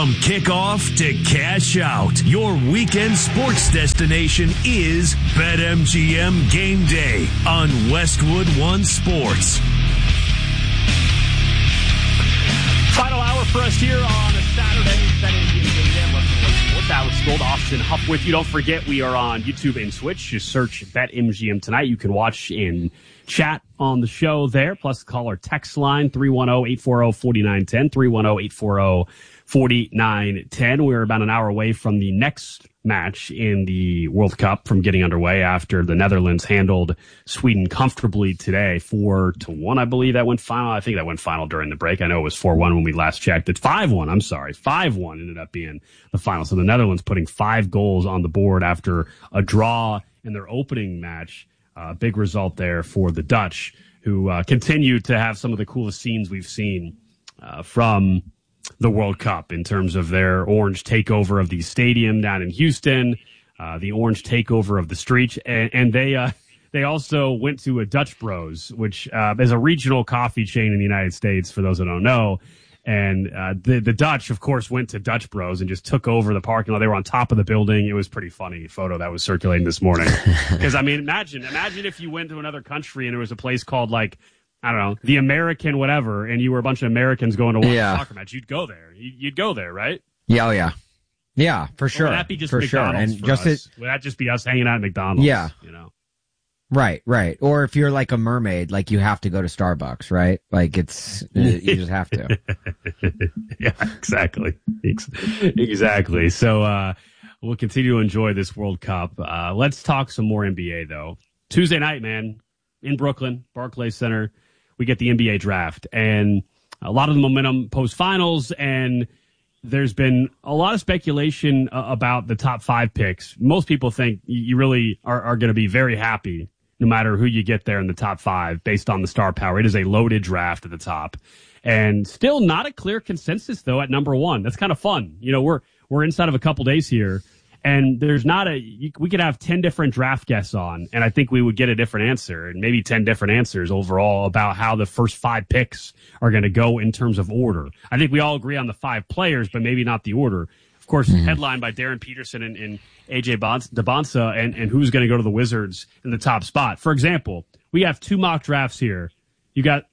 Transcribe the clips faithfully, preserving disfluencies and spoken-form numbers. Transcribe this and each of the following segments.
From kickoff to cash out, your weekend sports destination is BetMGM Game Day on Westwood One Sports. Final hour for us here on a Saturday. BetMGM Game Day on Westwood One Sports. Alex Gold, Austin Huff with you. Don't forget, we are on YouTube and Twitch. Just search BetMGM tonight. You can watch and chat on the show there. Plus, call our text line, three one zero, eight four zero, four nine one zero, three one zero, eight four zero, four nine one zero. We're about an hour away from the next match in the World Cup from getting underway after the Netherlands handled Sweden comfortably today, four to one, I believe that went final. I think that went final during the break. I know it was four one when we last checked. It's five one. I'm sorry. five one ended up being the final. So the Netherlands putting five goals on the board after a draw in their opening match. Uh, big result there for the Dutch, who uh, continue to have some of the coolest scenes we've seen uh, from the World Cup in terms of their orange takeover of the stadium down in Houston, uh, the orange takeover of the streets, and, and they uh, they also went to a Dutch Bros, which uh, is a regional coffee chain in the United States, for those who don't know. And uh, the the Dutch, of course, went to Dutch Bros and just took over the parking lot. They were on top of the building. It was pretty funny photo that was circulating this morning. Because I mean, imagine imagine if you went to another country and there was a place called, like, I don't know, the American whatever, and you were a bunch of Americans going to watch yeah. a soccer match. You'd go there. You'd go there, right? Yeah, oh yeah, yeah, for sure. Or would that be just for McDonald's sure? And for just us? it, would that just be us hanging out at McDonald's? Yeah, you know. Right, right. Or if you're like a mermaid, like you have to go to Starbucks, right? Like it's, you just have to. Yeah, exactly. Exactly. So, uh, we'll continue to enjoy this World Cup. Uh, let's talk some more N B A though. Tuesday night, man, in Brooklyn, Barclays Center, we get the N B A draft and a lot of the momentum post finals, and there's been a lot of speculation uh, about the top five picks. Most people think you really are, are going to be very happy no matter who you get there in the top five based on the star power. It is a loaded draft at the top. And still not a clear consensus, though, at number one. That's kind of fun. You know, we're we're inside of a couple days here, and there's not a you, we could have ten different draft guests on, and I think we would get a different answer, and maybe ten different answers overall about how the first five picks are going to go in terms of order. I think we all agree on the five players, but maybe not the order. Of course, mm-hmm. headlined by Darren Peterson and, and A J Debonsa, and, and who's going to go to the Wizards in the top spot. For example, we have two mock drafts here. You got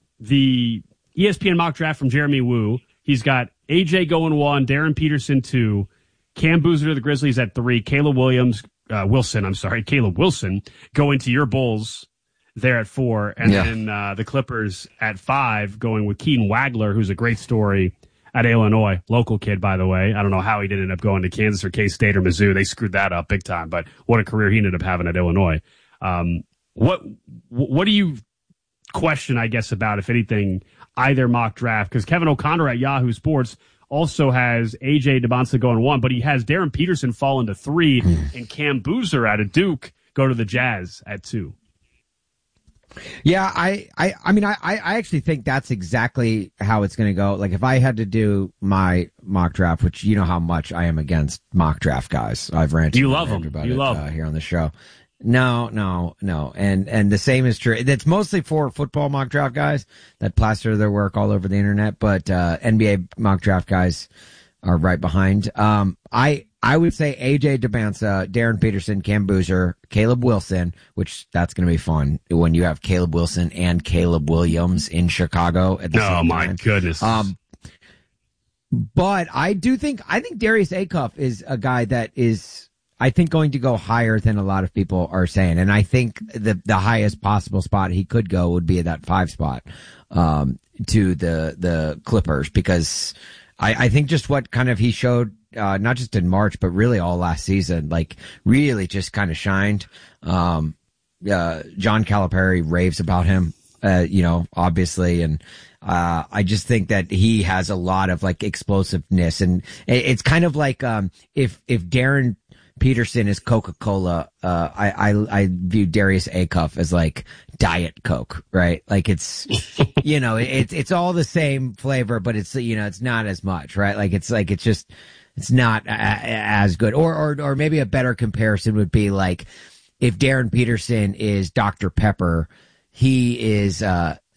the E S P N mock draft from Jeremy Woo. He's got A J going one, Darren Peterson two, Cam Boozer to the Grizzlies at three, Caleb Williams, uh, Wilson, I'm sorry, Caleb Wilson going to your Bulls there at four, and yeah. then uh, the Clippers at five going with Keaton Wagler, who's a great story at Illinois, local kid, by the way. I don't know how he did end up going to Kansas or K-State or Mizzou. They screwed that up big time, but what a career he ended up having at Illinois. Um, what what do you question, I guess, about, if anything, either mock draft? Because Kevin O'Connor at Yahoo Sports also has A J Debonsa going one, but he has Darren Peterson falling to three and Cam Boozer out of Duke go to the Jazz at two. Yeah, I, I, I mean, I, I actually think that's exactly how it's going to go. Like, if I had to do my mock draft, which you know how much I am against mock draft guys, I've ranted you love them. about you it love uh, here on the show. No, no, no, and and the same is true. It's mostly for football mock draft guys that plaster their work all over the internet, but uh, N B A mock draft guys are right behind. Um, I. I would say A J Debonsa, Darren Peterson, Cam Boozer, Caleb Wilson, which that's going to be fun when you have Caleb Wilson and Caleb Williams in Chicago at the oh, same my time. goodness. Um, but I do think, I think Darius Acuff is a guy that is, I think, going to go higher than a lot of people are saying. And I think the, the highest possible spot he could go would be at that five spot, um, to the, the Clippers, because I, I think just what kind of he showed, Uh, not just in March, but really all last season, like really just kind of shined. Um, uh, John Calipari raves about him, uh, you know, obviously. And, uh, I just think that he has a lot of like explosiveness, and it's kind of like, um, if, if Darren Peterson is Coca-Cola, uh, I, I, I view Darius Acuff as like Diet Coke, right? Like it's, you know, it's, it's all the same flavor, but it's, you know, it's not as much, right? Like it's like, it's just, it's not a, as good. Or, or, or maybe a better comparison would be like if Darren Peterson is Doctor Pepper, he is, uh,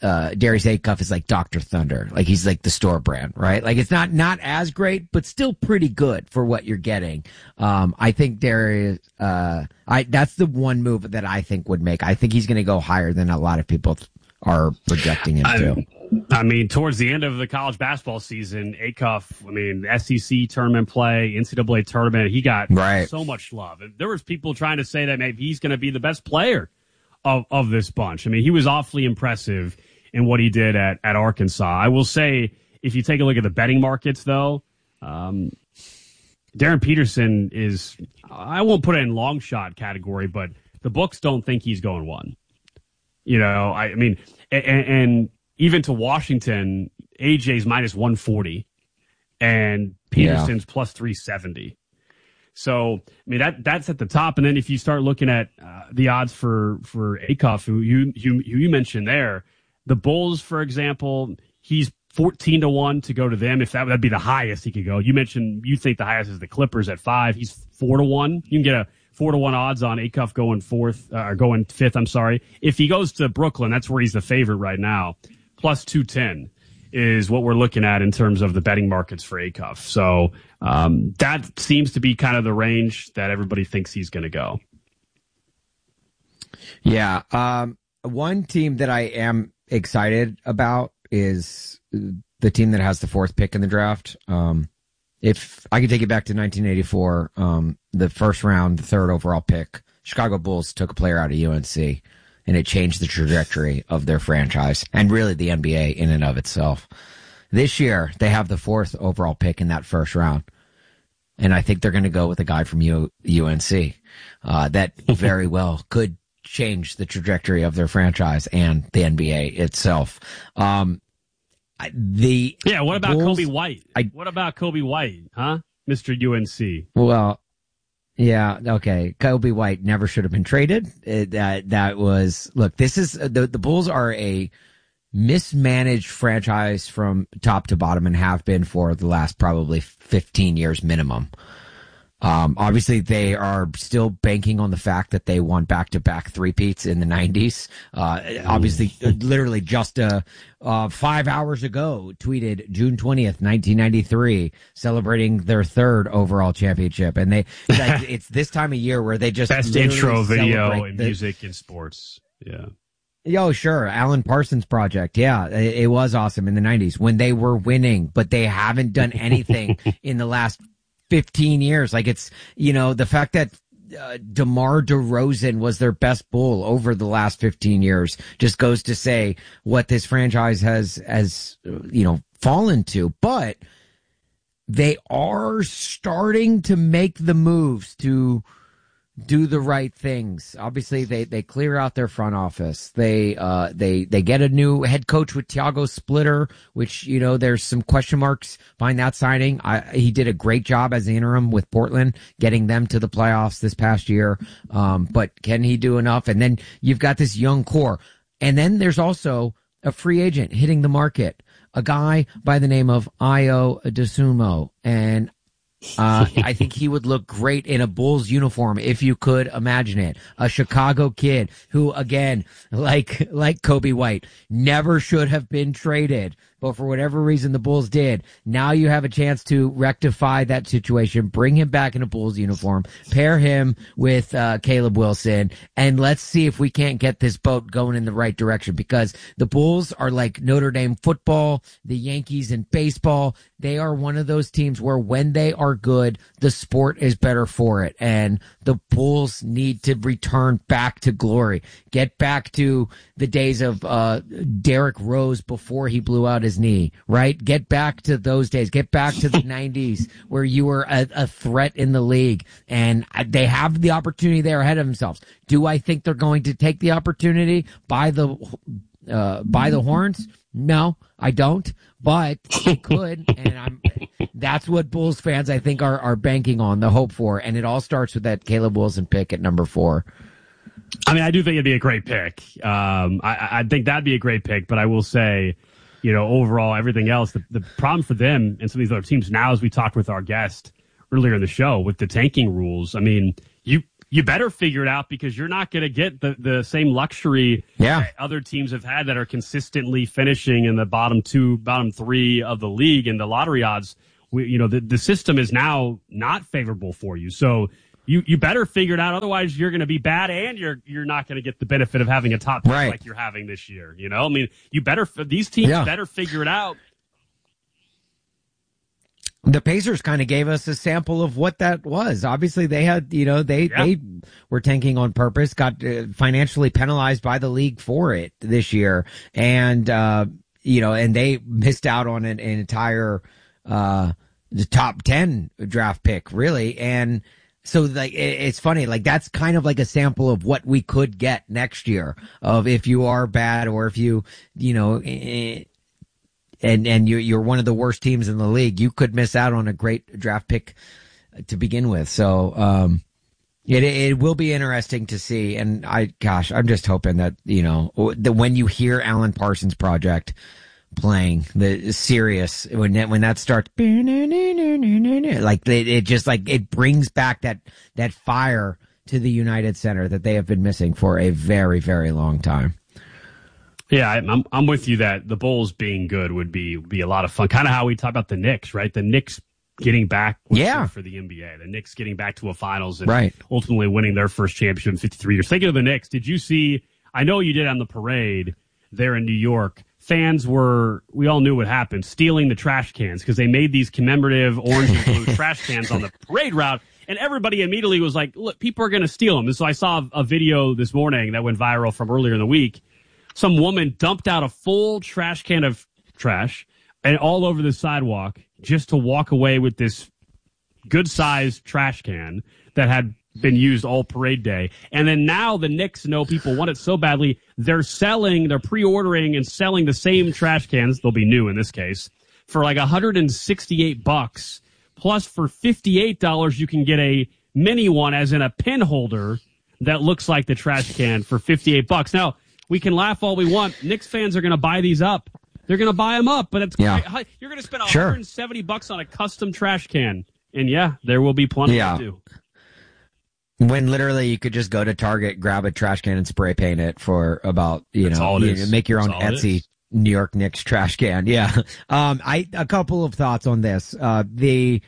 uh, Darius Acuff is like Doctor Thunder. Like he's like the store brand, right? Like it's not, not as great, but still pretty good for what you're getting. Um, I think Darius, uh, I, that's the one move that I think would make. I think he's going to go higher than a lot of people are projecting him to. I, I mean, towards the end of the college basketball season, Acuff, I mean, S E C tournament play, N C double A tournament, he got right. so much love. There was people trying to say that maybe he's going to be the best player of, of this bunch. I mean, he was awfully impressive in what he did at, at Arkansas. I will say, if you take a look at the betting markets, though, um, Darren Peterson is, I won't put it in long shot category, but the books don't think he's going one. You know, I, I mean, and, and even to Washington, A J's minus one forty and Peterson's yeah. plus three seventy. So, I mean, that that's at the top. And then if you start looking at uh, the odds for, for Acuff, who you, you, you mentioned there, the Bulls, for example, he's fourteen to one to go to them. If that would be the highest he could go. You mentioned you think the highest is the Clippers at five. He's four to one. You can get a four to one odds on Acuff going fourth, uh, or going fifth. I'm sorry. If he goes to Brooklyn, that's where he's the favorite right now. Plus two ten is what we're looking at in terms of the betting markets for Acuff. So um, that seems to be kind of the range that everybody thinks he's going to go. Yeah. Um, one team that I am excited about is the team that has the fourth pick in the draft. Um, if I could take it back to nineteen eighty-four, um, the first round, the third overall pick, Chicago Bulls took a player out of U N C, and it changed the trajectory of their franchise and really the N B A in and of itself. This year, they have the fourth overall pick in that first round, and I think they're going to go with a guy from U- UNC uh, that very well could change the trajectory of their franchise and the N B A itself. Um, the yeah, what about Bulls, Kobe White? I, what about Kobe White, huh, Mister U N C? Well, yeah, okay. Kobe White never should have been traded. It, that that was look. This is the the Bulls are a mismanaged franchise from top to bottom and have been for the last probably fifteen years minimum. Um, obviously, they are still banking on the fact that they won back-to-back three-peats in the nineties. Uh, obviously, literally just uh, uh, five hours ago, tweeted June twentieth, nineteen ninety-three, celebrating their third overall championship. And they like, it's this time of year where they just best intro video in the, music and sports. Yeah. Oh, sure. Alan Parsons Project. Yeah, it, it was awesome in the nineties when they were winning, but they haven't done anything in the last fifteen years. Like it's, you know, the fact that uh, DeMar DeRozan was their best Bull over the last fifteen years just goes to say what this franchise has, has, you know, fallen to. But they are starting to make the moves to do the right things. Obviously, they, they clear out their front office. They, uh, they, they get a new head coach with Thiago Splitter, which, you know, there's some question marks behind that signing. I, he did a great job as the interim with Portland, getting them to the playoffs this past year. Um, but can he do enough? And then you've got this young core. And then there's also a free agent hitting the market, a guy by the name of Ayo Dosunmu. And Uh, I think he would look great in a Bulls uniform if you could imagine it. A Chicago kid who, again, like, like Kobe White, never should have been traded. But for whatever reason the Bulls did, now you have a chance to rectify that situation, bring him back in a Bulls uniform, pair him with uh, Caleb Wilson, and let's see if we can't get this boat going in the right direction, because the Bulls are like Notre Dame football, the Yankees in baseball. They are one of those teams where when they are good, the sport is better for it, and the Bulls need to return back to glory, get back to the days of uh Derrick Rose before he blew out his knee, right? Get back to those days. Get back to the nineties where you were a, a threat in the league, and they have the opportunity there ahead of themselves. Do I think they're going to take the opportunity by the uh by the horns? No, I don't, but they could, and I'm that's what Bulls fans I think are are banking on, the hope for, and it all starts with that Caleb Wilson pick at number four. I mean, I do think it'd be a great pick. Um, I, I think that'd be a great pick, but I will say, you know, overall, everything else, the, the problem for them and some of these other teams now, as we talked with our guest earlier in the show, with the tanking rules, I mean, you you better figure it out because you're not going to get the, the same luxury yeah. that other teams have had that are consistently finishing in the bottom two, bottom three of the league and the lottery odds. We, you know, the, the system is now not favorable for you. So you, you better figure it out. Otherwise, you're going to be bad and you're you're not going to get the benefit of having a top pick right. like you're having this year. You know, I mean, you better these teams yeah. better figure it out. The Pacers kind of gave us a sample of what that was. Obviously, they had, you know, they, yeah. they were tanking on purpose, got uh, financially penalized by the league for it this year. And, uh, you know, and they missed out on an, an entire, uh, the top ten draft pick, really. And so, like, it, it's funny, like, that's kind of like a sample of what we could get next year of if you are bad or if you, you know, eh, and and you're you're one of the worst teams in the league, you could miss out on a great draft pick to begin with. So um, it it will be interesting to see. And I, gosh, I'm just hoping that you know that when you hear Alan Parsons Project playing the serious when that, when that starts, like it, it just like it brings back that that fire to the United Center that they have been missing for a very very long time. Yeah, I'm I'm with you that the Bulls being good would be be a lot of fun. Kind of how we talk about the Knicks, right? The Knicks getting back yeah. for the N B A. The Knicks getting back to a finals and right. ultimately winning their first championship in fifty-three years. Thinking of the Knicks, did you see, I know you did on the parade there in New York, fans were, we all knew what happened, stealing the trash cans because they made these commemorative orange and blue trash cans on the parade route. And everybody immediately was like, look, people are going to steal them. And so I saw a video this morning that went viral from earlier in the week. Some woman dumped out a full trash can of trash and all over the sidewalk just to walk away with this good-sized trash can that had been used all parade day. And then now the Knicks know people want it so badly, they're selling, they're pre-ordering and selling the same trash cans, they'll be new in this case, for like one hundred sixty-eight bucks. Plus for fifty-eight dollars you can get a mini one as in a pin holder that looks like the trash can for fifty-eight bucks. Now, we can laugh all we want. Knicks fans are going to buy these up. They're going to buy them up, but it's yeah. quite, you're going to spend one sure. hundred seventy bucks on a custom trash can. And yeah, there will be plenty yeah. to do. When literally you could just go to Target, grab a trash can and spray paint it for about, you That's know, all it you, is. make your That's own all it Etsy is. New York Knicks trash can. Yeah. Um, I, a couple of thoughts on this. Uh, the,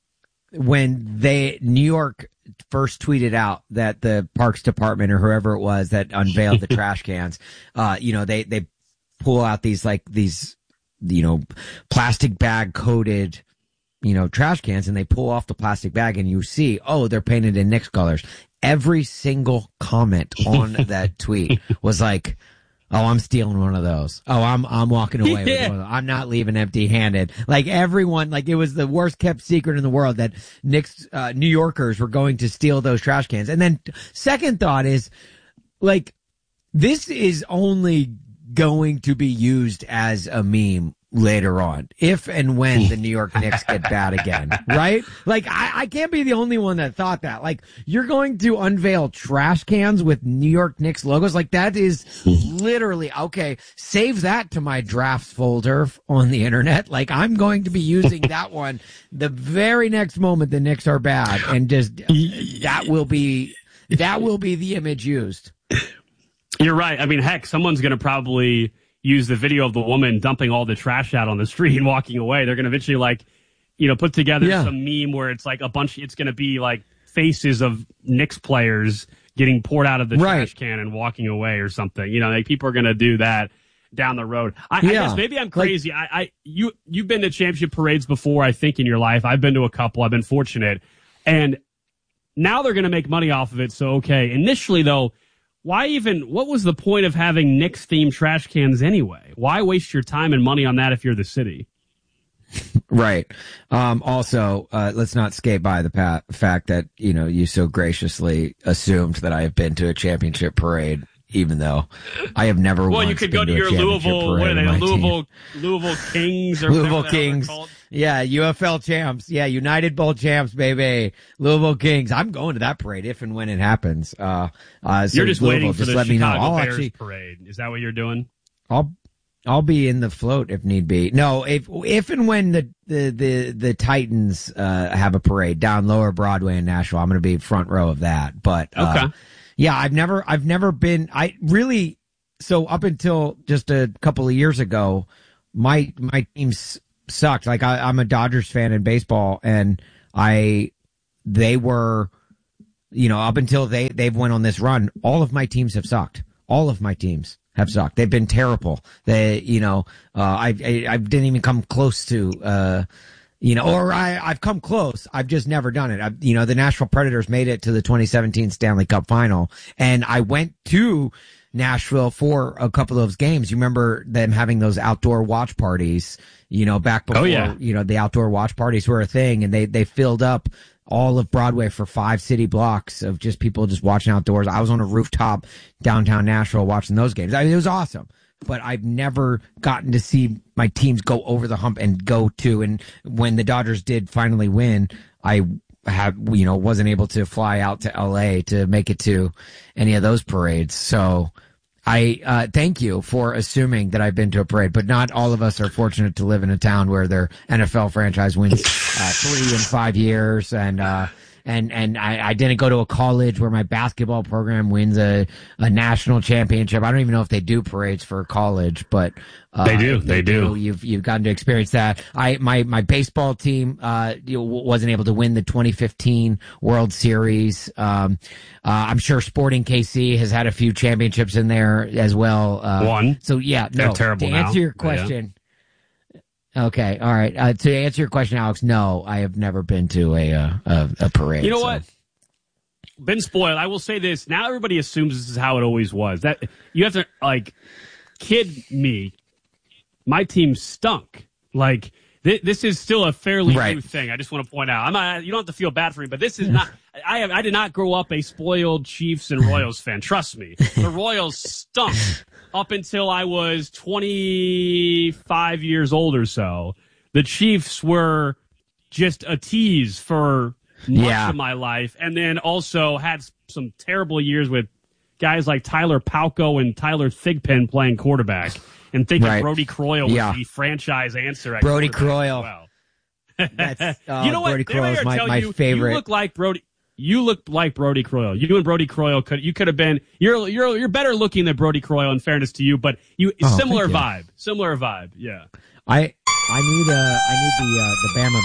when they, New York first tweeted out that the Parks Department or whoever it was that unveiled the trash cans, uh, you know, they, they pull out these, like, these, you know, plastic bag coated, you know, trash cans and they pull off the plastic bag and you see, oh, they're painted in Knicks colors. Every single comment on that tweet was like, oh, I'm stealing one of those. Oh, I'm I'm walking away Yeah. with one of those. I'm not leaving empty-handed. Like everyone, like it was the worst kept secret in the world that Knicks, uh, New Yorkers were going to steal those trash cans. And then second thought is, like, this is only going to be used as a meme later on, if and when the New York Knicks get bad again, right? Like, I, I can't be the only one that thought that. Like, you're going to unveil trash cans with New York Knicks logos? Like, that is literally, okay, save that to my drafts folder on the internet. Like, I'm going to be using that one the very next moment the Knicks are bad, and just, that will be, that will be the image used. You're right. I mean, heck, someone's going to probably use the video of the woman dumping all the trash out on the street and walking away. They're going to eventually, like, you know, put together yeah. some meme where it's like a bunch, it's going to be like faces of Knicks players getting poured out of the right. trash can and walking away or something. You know, like people are going to do that down the road. I, yeah. I guess maybe I'm crazy. Like, I, I, you, you've been to championship parades before, I think, in your life. I've been to a couple. I've been fortunate. And now they're going to make money off of it. So, okay. Initially, though, why even, what was the point of having Knicks-themed trash cans anyway? Why waste your time and money on that if you're the city? Right. Um, also, uh, let's not skate by the pa- fact that, you know, you so graciously assumed that I have been to a championship parade, even though I have never well, once you could been go to, to your Louisville, what are they, Louisville, team. Louisville Kings or Louisville whatever the hell they're Kings. called. Yeah, U F L champs. Yeah, United Bowl champs, baby. Louisville Kings. I'm going to that parade if and when it happens. Uh, uh, so you're just Louisville, waiting for just the let Chicago me know. I'll Bears actually, parade. Is that what you're doing? I'll, I'll be in the float if need be. No, if if and when the the the, the Titans uh, have a parade down Lower Broadway in Nashville, I'm going to be front row of that. But uh, okay, yeah, I've never I've never been. I really so up until just a couple of years ago, my my teams sucked. Like I, I'm a Dodgers fan in baseball, and I they were, you know, up until they they've went on this run, all of my teams have sucked. All of my teams have sucked. They've been terrible. They, you know, uh, I, I, I didn't even come close to, uh, you know, or I, I've come close. I've just never done it. I've, you know, the Nashville Predators made it to the twenty seventeen Stanley Cup final, and I went to Nashville for a couple of those games. You remember them having those outdoor watch parties, you know, back before, oh, yeah. you know, the outdoor watch parties were a thing, and they, they filled up all of Broadway for five city blocks of just people just watching outdoors. I was on a rooftop downtown Nashville watching those games. I mean, it was awesome, but I've never gotten to see my teams go over the hump and go to. And when the Dodgers did finally win, I have, you know, wasn't able to fly out to L A to make it to any of those parades. So I uh thank you for assuming that I've been to a parade, but not all of us are fortunate to live in a town where their N F L franchise wins uh, three in five years, and uh and and I, I didn't go to a college where my basketball program wins a a national championship. I don't even know if they do parades for college, but uh, they do. They do. do. You've you've gotten to experience that. I my my baseball team uh you know, wasn't able to win the twenty fifteen World Series. Um, uh, I'm sure Sporting K C has had a few championships in there as well. Uh, One. So yeah, no. They're terrible to answer now. your question. Yeah. Okay, all right. Uh, to answer your question, Alex, no, I have never been to a uh, a, a parade. You know so. what? Been spoiled. I will say this. Now everybody assumes this is how it always was. That you have to like kid me. My team stunk. Like th- this is still a fairly right. new thing. I just want to point out. I'm not, you don't have to feel bad for me, but this is not. I have, I did not grow up a spoiled Chiefs and Royals fan. Trust me, the Royals stunk up until I was twenty-five years old or so. The Chiefs were just a tease for much yeah. of my life, and then also had some terrible years with guys like Tyler Palko and Tyler Thigpen playing quarterback, and thinking right. Brody Croyle was yeah. the franchise answer at Brody quarterback Croyle. as well. That's, uh, you know what? Brody Croyle Croyle is my, my you, favorite. You look like Brody. You look like Brody Croyle. You and Brody Croyle could you could have been. You're you're you're better looking than Brody Croyle. In fairness to you, but you Oh, similar thank you. vibe. Similar vibe. Yeah. I I need uh I need the uh, the Bama.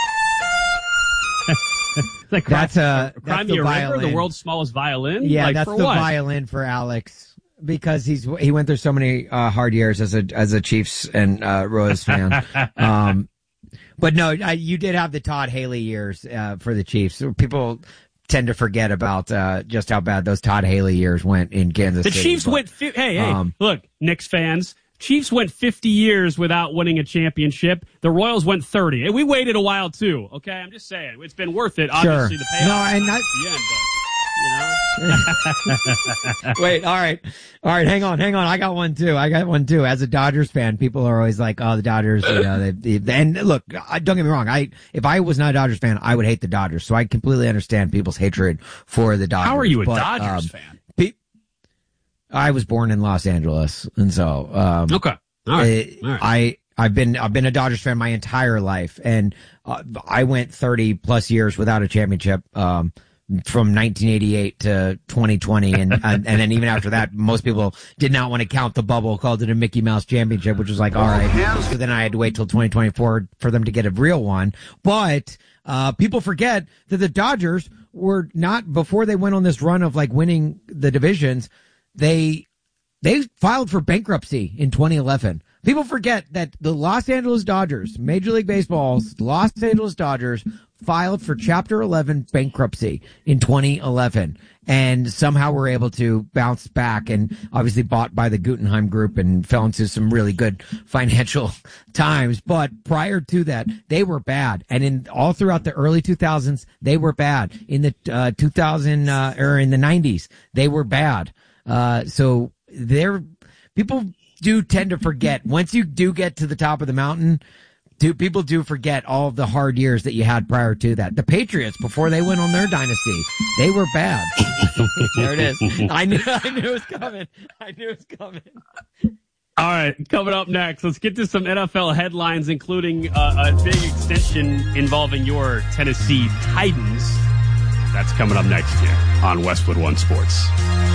like That's uh that's Cry the Me a River, violin. the world's smallest violin. Yeah, like, that's for the what? violin for Alex because he's he went through so many uh, hard years as a as a Chiefs and uh, Royals fan. um, but no, I, you did have the Todd Haley years uh, for the Chiefs. People tend to forget about uh, just how bad those Todd Haley years went in Kansas The City. Chiefs but, went. Fi- hey, hey, um, look, Knicks fans. Chiefs went fifty years without winning a championship. The Royals went thirty. And we waited a while too. Okay, I'm just saying it's been worth it. Obviously, sure. the payoff No, and not, at the end, but you know. Wait, all right. All right, hang on, hang on. I got one too. I got one too. As a Dodgers fan, people are always like, oh, the Dodgers, you know, they, they and look, I, don't get me wrong. I, if I was not a Dodgers fan, I would hate the Dodgers. So I completely understand people's hatred for the Dodgers. How are you a but, Dodgers um, fan? Pe- I was born in Los Angeles. And so, um, Okay. All right. uh, All right. I, I've been, I've been a Dodgers fan my entire life. And, uh, I went thirty plus years without a championship. Um, from nineteen eighty-eight to twenty twenty, and and then even after that, most people did not want to count the bubble, called it a Mickey Mouse championship, which was like, all right. So then I had to wait till twenty twenty-four for them to get a real one. But uh people forget that the Dodgers were not, before they went on this run of like winning the divisions, they they filed for bankruptcy in twenty eleven. People forget that the Los Angeles Dodgers, Major League Baseball's Los Angeles Dodgers, filed for Chapter eleven bankruptcy in twenty eleven, and somehow were able to bounce back, and obviously bought by the Guggenheim Group and fell into some really good financial times. But prior to that, they were bad, and in all throughout the early two thousands, they were bad. In the uh, two thousand uh, or in the nineties, they were bad. Uh, so they're people do tend to forget once you do get to the top of the mountain. Do people do forget all of the hard years that you had prior to that? The Patriots, before they went on their dynasty, they were bad. There it is. I knew, I knew it was coming. I knew it was coming. All right, coming up next, let's get to some N F L headlines, including uh, a big extension involving your Tennessee Titans. That's coming up next here on Westwood One Sports.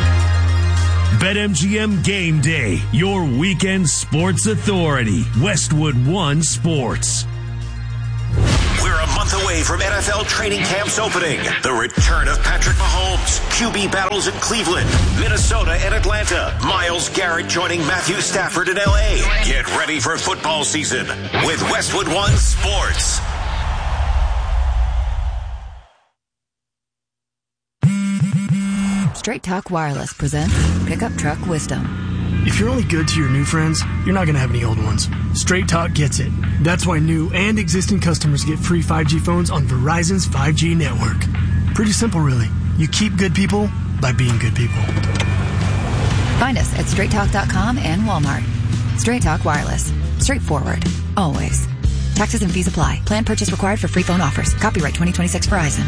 BetMGM Game Day, your weekend sports authority. Westwood One Sports. We're a month away from N F L training camps opening. The return of Patrick Mahomes, Q B battles in Cleveland, Minnesota, and Atlanta. Myles Garrett joining Matthew Stafford in L A. Get ready for football season with Westwood One Sports. Straight Talk Wireless presents Pickup Truck Wisdom. If you're only good to your new friends, you're not going to have any old ones. Straight Talk gets it. That's why new and existing customers get free five G phones on Verizon's five G network. Pretty simple, really. You keep good people by being good people. Find us at straight talk dot com and Walmart. Straight Talk Wireless. Straightforward. Always. Taxes and fees apply. Plan purchase required for free phone offers. Copyright twenty twenty-six Verizon.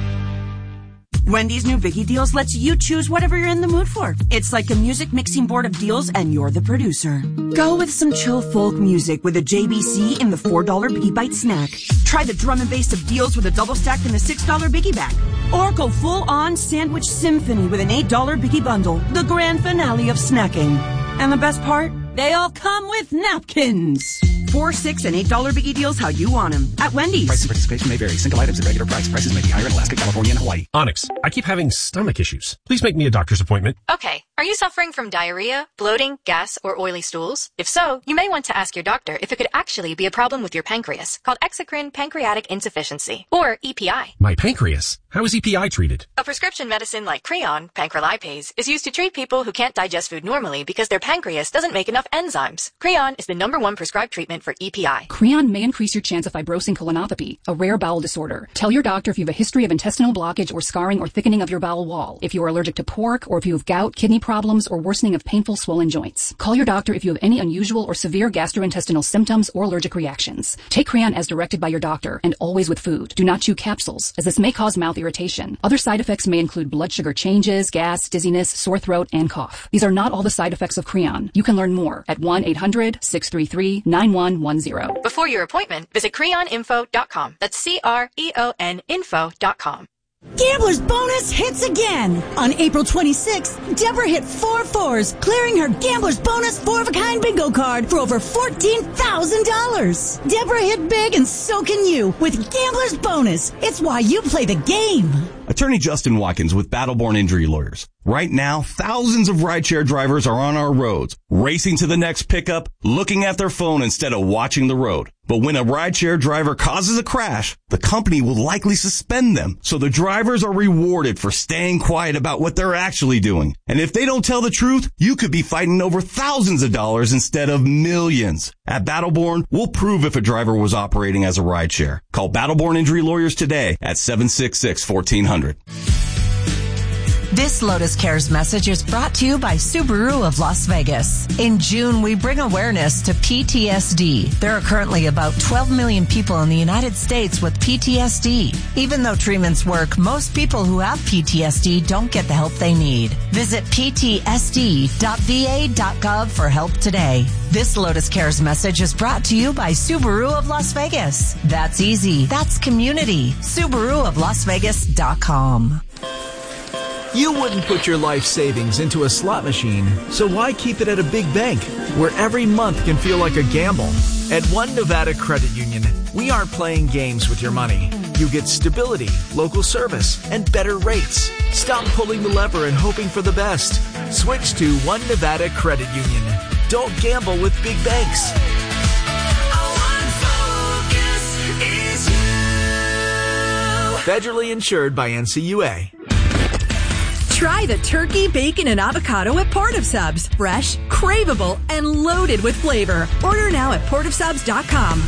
Wendy's new Biggie Deals lets you choose whatever you're in the mood for. It's like a music mixing board of deals, and you're the producer. Go with some chill folk music with a J B C in the four dollar Biggie Bite snack. Try the drum and bass of deals with a double stack in the six dollar Biggie bag. Or go full-on sandwich symphony with an eight dollar Biggie bundle, the grand finale of snacking. And the best part? They all come with napkins. Four, six, and eight dollar Biggie Deals how you want them at Wendy's. Price and participation may vary. Single items at regular price. Prices may be higher in Alaska, California, and Hawaii. Onyx, I keep having stomach issues. Please make me a doctor's appointment. Okay. Are you suffering from diarrhea, bloating, gas, or oily stools? If so, you may want to ask your doctor if it could actually be a problem with your pancreas, called exocrine pancreatic insufficiency, or E P I. My pancreas? How is E P I treated? A prescription medicine like Creon, pancrelipase, is used to treat people who can't digest food normally because their pancreas doesn't make enough enzymes. Creon is the number one prescribed treatment for E P I. Creon may increase your chance of fibrosing colonopathy, a rare bowel disorder. Tell your doctor if you have a history of intestinal blockage or scarring or thickening of your bowel wall, if you are allergic to pork, or if you have gout, kidney problems, or worsening of painful swollen joints. Call your doctor if you have any unusual or severe gastrointestinal symptoms or allergic reactions. Take Creon as directed by your doctor, and always with food. Do not chew capsules, as this may cause mouth irritation. Other side effects may include blood sugar changes, gas, dizziness, sore throat, and cough. These are not all the side effects of Creon. You can learn more at one eight hundred six three three nine one one zero. Before your appointment, visit creon info dot com. That's C R E O N info dot com. Gambler's Bonus hits again. On April twenty-sixth, Deborah hit four fours, clearing her Gambler's Bonus four-of-a-kind bingo card for over fourteen thousand dollars. Deborah hit big, and so can you with Gambler's Bonus. It's why you play the game. Attorney Justin Watkins with Battleborn Injury Lawyers. Right now, thousands of rideshare drivers are on our roads, racing to the next pickup, looking at their phone instead of watching the road. But when a rideshare driver causes a crash, the company will likely suspend them. So the drivers are rewarded for staying quiet about what they're actually doing. And if they don't tell the truth, you could be fighting over thousands of dollars instead of millions. At Battleborn, we'll prove if a driver was operating as a rideshare. Call Battleborn Injury Lawyers today at seven six six, fourteen hundred. This Lotus Cares message is brought to you by Subaru of Las Vegas. In June, we bring awareness to P T S D. There are currently about twelve million people in the United States with P T S D. Even though treatments work, most people who have P T S D don't get the help they need. Visit P T S D dot V A dot gov for help today. This Lotus Cares message is brought to you by Subaru of Las Vegas. That's easy. That's community. Subaru of Las Vegas dot com. You wouldn't put your life savings into a slot machine, so why keep it at a big bank where every month can feel like a gamble? At One Nevada Credit Union, we aren't playing games with your money. You get stability, local service, and better rates. Stop pulling the lever and hoping for the best. Switch to One Nevada Credit Union. Don't gamble with big banks. Federally insured by N C U A. Try the turkey, bacon, and avocado at Port of Subs. Fresh, craveable, and loaded with flavor. Order now at port of subs dot com.